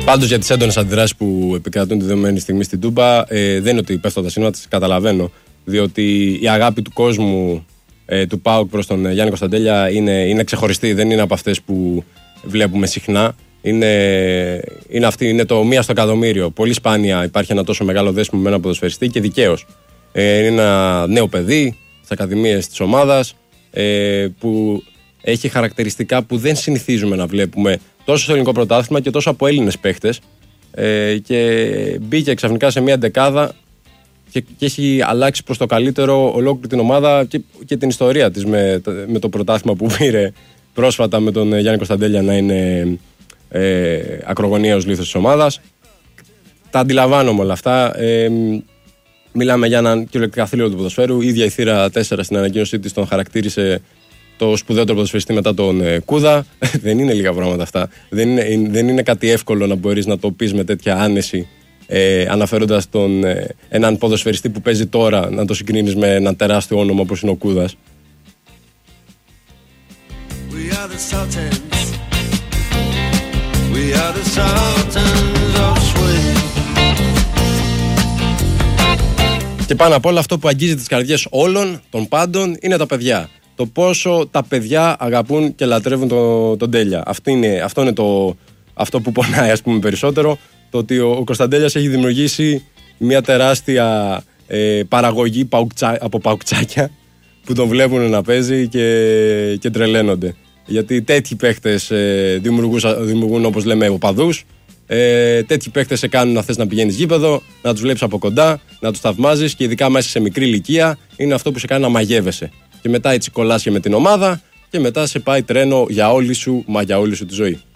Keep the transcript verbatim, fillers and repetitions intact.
Πάντως για τις έντονες αντιδράσεις που επικρατούν τη δεδομένη στιγμή στην Τούμπα, ε, δεν είναι ότι πέφτω τα σύνορα, τις καταλαβαίνω. Διότι η αγάπη του κόσμου ε, του ΠΑΟΚ προς τον Γιάννη Κωνσταντέλια είναι, είναι ξεχωριστή, δεν είναι από αυτές που βλέπουμε συχνά. Είναι, είναι, αυτή, είναι το μία στο εκατομμύριο. Πολύ σπάνια υπάρχει ένα τόσο μεγάλο δέσιμο με ένα ποδοσφαιριστή και δικαίως. Ε, είναι ένα νέο παιδί στις ακαδημίες της ομάδας ε, που έχει χαρακτηριστικά που δεν συνηθίζουμε να βλέπουμε τόσο στο ελληνικό πρωτάθλημα και τόσο από Έλληνες παίχτες. Ε, και μπήκε ξαφνικά σε μια δεκάδα και, και έχει αλλάξει προς το καλύτερο ολόκληρη την ομάδα και, και την ιστορία της με, με το πρωτάθλημα που πήρε πρόσφατα με τον Γιάννη Κωνσταντέλια να είναι ε, ακρογωνιαίος λίθος της ομάδας. Τα αντιλαμβάνομαι όλα αυτά. Ε, μιλάμε για έναν κυριολεκτικά θρύλο του ποδοσφαίρου. Η ίδια η θύρα τέσσερα στην ανακοίνωσή της τον χαρακτήρισε το σπουδαίτερο ποδοσφαιριστή μετά τον ε, Κούδα. Δεν είναι λίγα πράγματα αυτά. Δεν είναι, δεν είναι κάτι εύκολο να μπορείς να το πεις με τέτοια άνεση, ε, αναφέροντας τον, ε, έναν ποδοσφαιριστή που παίζει τώρα, να το συγκρίνεις με ένα τεράστιο όνομα όπως είναι ο Κούδας. We are the Sultans. We are the Sultans of Swing. Και πάνω απ' όλα αυτό που αγγίζει τις καρδιές όλων των πάντων είναι τα παιδιά. Το πόσο τα παιδιά αγαπούν και λατρεύουν τον, τον Τέλια. Αυτό είναι, αυτό, είναι το, αυτό που πονάει, ας πούμε, περισσότερο. Το ότι ο, ο Κωνσταντέλιας έχει δημιουργήσει μια τεράστια ε, παραγωγή παουκτσα, από παουκτσάκια που τον βλέπουν να παίζει και, και τρελαίνονται. Γιατί τέτοιοι παίχτες ε, δημιουργούν, δημιουργούν, όπως λέμε, οπαδούς. Ε, τέτοιοι παίχτες σε κάνουν να θες να πηγαίνεις γήπεδο, να τους βλέπεις από κοντά, να τους θαυμάζεις και ειδικά μέσα σε μικρή ηλικία είναι αυτό που σε κάνει να μαγεύεσαι. Και μετά έτσι κολλάς και με την ομάδα και μετά σε πάει τρένο για όλη σου, μα για όλη σου τη ζωή.